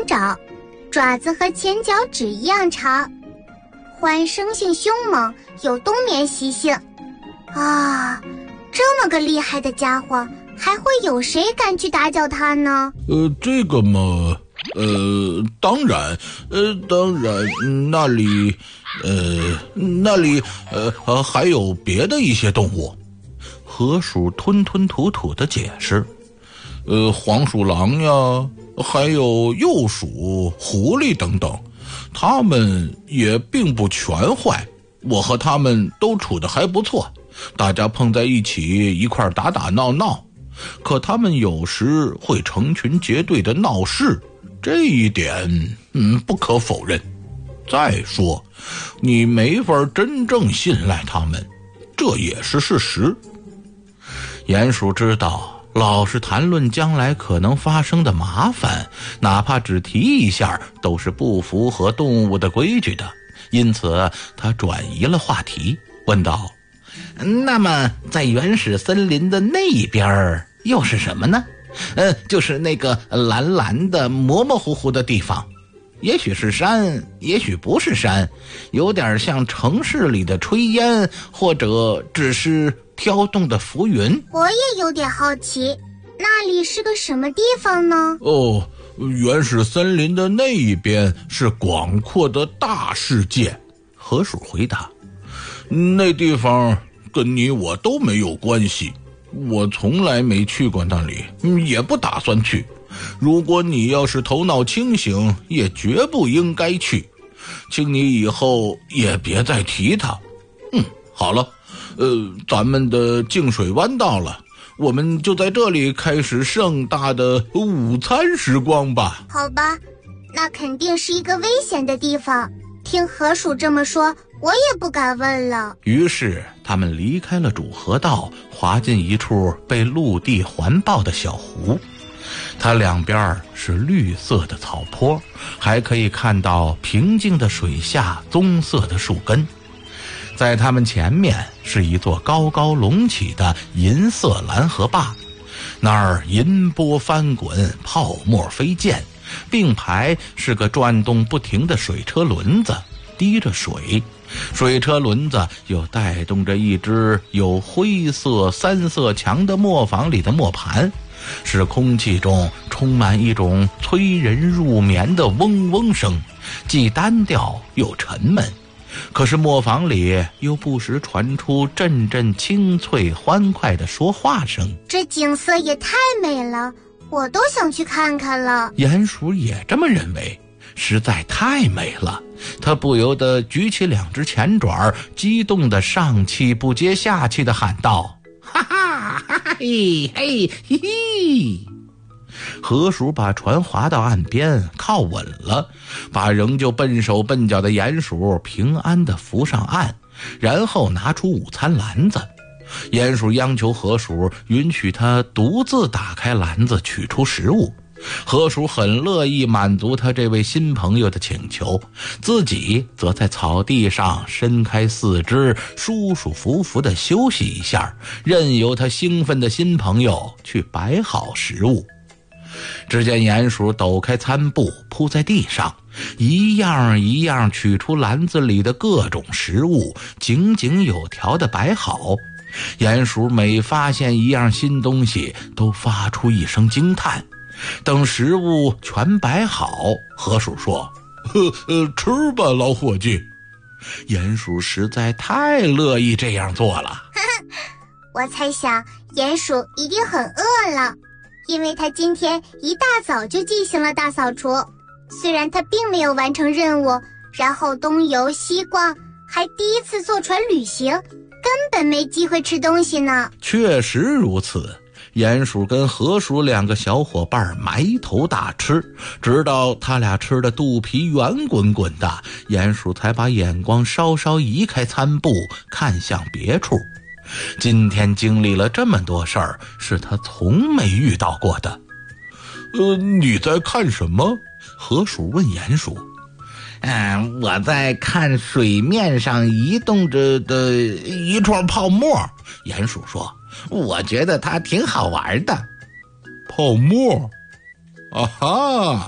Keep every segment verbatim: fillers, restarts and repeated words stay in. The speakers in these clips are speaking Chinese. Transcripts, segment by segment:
爪，爪子和前脚趾一样长，欢生性凶猛，有冬眠习性。啊，这么个厉害的家伙，还会有谁敢去打搅它呢？ 呃，这个嘛，呃，当然，呃，当然，那里，呃，那里，呃，呃还有别的一些动物。河鼠吞吞吐吐地解释，呃，黄鼠狼呀，还有鼬鼠、狐狸等等，它们也并不全坏，我和它们都处得还不错，大家碰在一起一块打打闹闹。可他们有时会成群结队的闹事，这一点嗯不可否认。再说你没法真正信赖他们，这也是事实。鼹鼠知道老是谈论将来可能发生的麻烦，哪怕只提一下都是不符合动物的规矩的，因此他转移了话题，问道，那么在原始森林的那一边又是什么呢？呃，就是那个蓝蓝的模模糊糊的地方，也许是山，也许不是山，有点像城市里的炊烟，或者只是飘动的浮云。 我也有点好奇，那里是个什么地方呢？ 哦，原始森林的那一边是广阔的大世界。河鼠回答，那地方跟你我都没有关系，我从来没去过那里，也不打算去。如果你要是头脑清醒，也绝不应该去，请你以后也别再提它。嗯，好了，呃，咱们的净水湾到了，我们就在这里开始盛大的午餐时光吧。 好吧，那肯定是一个危险的地方，听河鼠这么说，我也不敢问了。 于是他们离开了主河道，滑进一处被陆地环抱的小湖。它两边是绿色的草坡，还可以看到平静的水下棕色的树根。在他们前面是一座高高隆起的银色蓝河坝，那儿银波翻滚，泡沫飞溅，并排是个转动不停的水车轮子，滴着水，水车轮子又带动着一只有灰色三色墙的磨坊里的磨盘，使空气中充满一种催人入眠的嗡嗡声，既单调又沉闷。可是磨坊里又不时传出阵阵清脆欢快的说话声。 这景色也太美了，我都想去看看了。 鼹鼠也这么认为，实在太美了，他不由得举起两只前爪，激动地上气不接下气地喊道，哈哈哈哈嘿嘿嘿嘿。河鼠把船划到岸边，靠稳了，把仍旧笨手笨脚的鼹鼠平安地扶上岸，然后拿出午餐篮子。鼹鼠央求河鼠允许他独自打开篮子取出食物，河鼠很乐意满足他这位新朋友的请求，自己则在草地上伸开四肢，舒舒服服地休息一下，任由他兴奋的新朋友去摆好食物。只见鼹鼠抖开餐布铺在地上，一样一样取出篮子里的各种食物，井井有条地摆好。鼹鼠每发现一样新东西，都发出一声惊叹。等食物全摆好，河鼠说，呵呃，吃吧，老伙计。鼹鼠实在太乐意这样做了。 我猜想鼹鼠一定很饿了，因为他今天一大早就进行了大扫除，虽然他并没有完成任务，然后东游西逛，还第一次坐船旅行，根本没机会吃东西呢。 确实如此，鼹鼠跟河鼠两个小伙伴埋头大吃，直到他俩吃的肚皮圆滚滚的，鼹鼠才把眼光稍稍移开餐布，看向别处。今天经历了这么多事儿，是他从没遇到过的。呃，你在看什么？河鼠问鼹鼠。嗯，我在看水面上移动着的一串泡沫。鼹鼠说，我觉得它挺好玩的。泡沫？啊哈！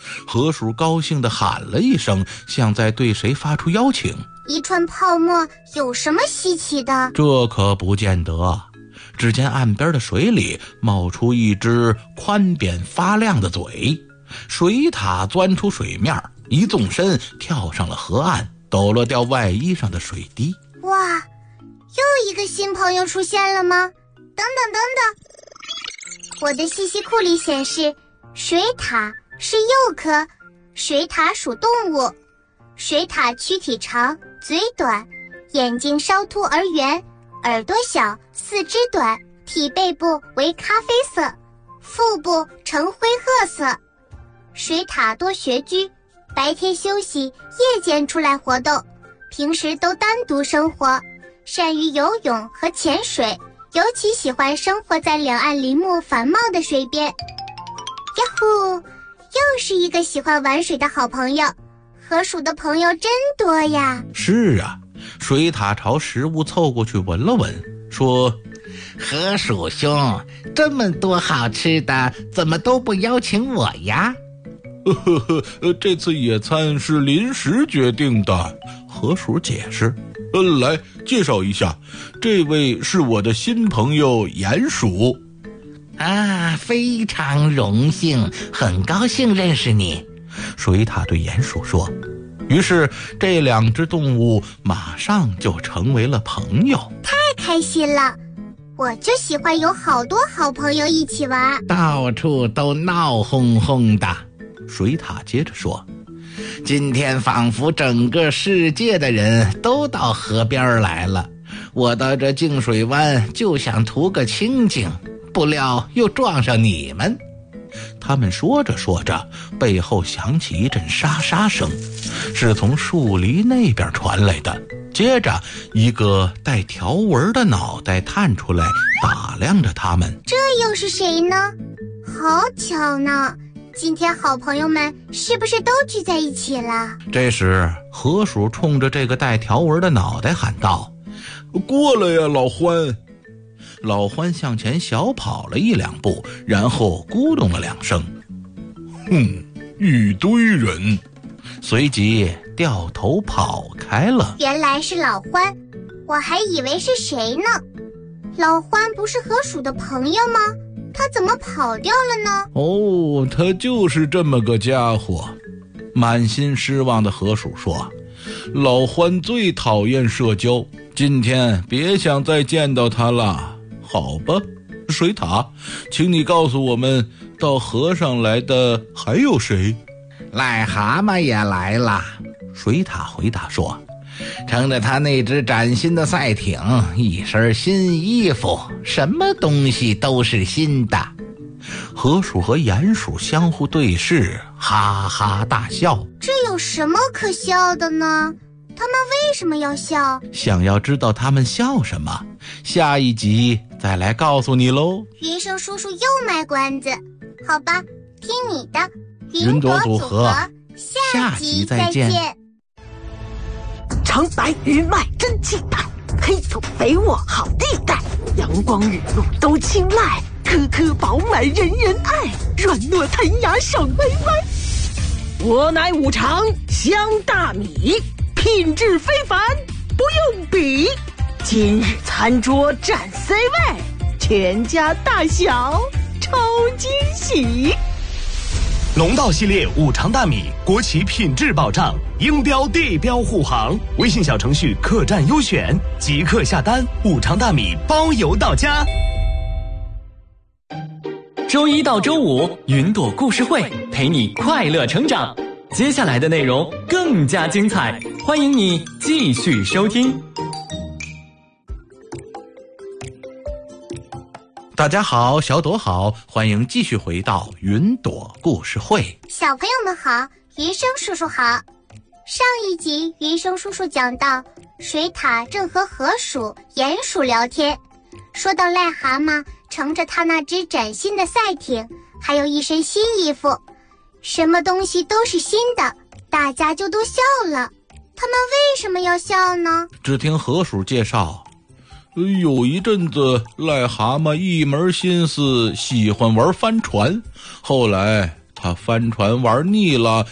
河鼠高兴地喊了一声，像在对谁发出邀请。 一串泡沫有什么稀奇的？ 这可不见得。只见岸边的水里冒出一只宽扁发亮的嘴，水獭钻出水面，一纵身跳上了河岸，抖落掉外衣上的水滴。 哇，又一个新朋友出现了吗？等等等等，我的信息库里显示，水獭是鼬科水獭属动物。水獭躯体长，嘴短，眼睛稍凸而圆，耳朵小，四肢短，体背部为咖啡色，腹部呈灰褐色。水獭多穴居，白天休息，夜间出来活动，平时都单独生活，善于游泳和潜水，尤其喜欢生活在两岸林木繁茂的水边。呀呼，又是一个喜欢玩水的好朋友。河鼠的朋友真多呀。 是啊，水獭朝食物凑过去闻了闻，说： 河鼠兄，这么多好吃的，怎么都不邀请我呀？ 呵呵呵，这次野餐是临时决定的。河鼠解释。呃，来介绍一下，这位是我的新朋友鼹鼠。 啊，非常荣幸，很高兴认识你。 水獭对鼹鼠说。于是这两只动物马上就成为了朋友。 太开心了，我就喜欢有好多好朋友一起玩。 到处都闹哄哄的。 水獭接着说， 今天仿佛整个世界的人都到河边来了，我到这净水湾就想图个清静，不料又撞上你们。 他们说着说着，背后响起一阵沙沙声，是从树篱那边传来的。接着一个带条纹的脑袋探出来，打量着他们。 这又是谁呢？好巧呢，今天好朋友们是不是都聚在一起了？ 这时河鼠冲着这个带条纹的脑袋喊道：过来呀，老欢。老欢向前小跑了一两步，然后咕咚了两声，哼，一堆人，随即掉头跑开了。 原来是老欢，我还以为是谁呢。老欢不是河鼠的朋友吗？他怎么跑掉了呢？ 哦，他就是这么个家伙。满心失望的河鼠说，老欢最讨厌社交，今天别想再见到他了。好吧，水獭，请你告诉我们，到河上来的还有谁？ 癞蛤蟆也来了。 水獭回答说， 乘着他那只崭新的赛艇，一身新衣服，什么东西都是新的。 河鼠和鼹鼠相互对视，哈哈大笑。 这有什么可笑的呢？他们为什么要笑？ 想要知道他们笑什么，下一集再来告诉你喽。 云生叔叔又卖关子，好吧，听你的。 云朵组合， 下集再见。 长白日脉真气派，黑土肥沃好地带，阳光雨露都青睐，颗颗饱满人人爱，软糯弹牙爽歪歪。我乃五常香大米，品质非凡，不用比。今日餐桌占 C 位，全家大小超惊喜。 农道系列五常大米，国企品质保障，应标地标护航。微信小程序客栈优选，即刻下单，五常大米包邮到家。 周一到周五，云朵故事会陪你快乐成长。接下来的内容更加精彩，欢迎你继续收听。 大家好，小朵好，欢迎继续回到云朵故事会。 小朋友们好，云生叔叔好。上一集云生叔叔讲到，水獭正和河鼠、鼹鼠聊天，说到癞蛤蟆乘着他那只崭新的赛艇，还有一身新衣服，什么东西都是新的，大家就都笑了。他们为什么要笑呢？ 只听河鼠介绍，有一阵子癞蛤蟆一门心思喜欢玩帆船，后来他帆船玩腻了，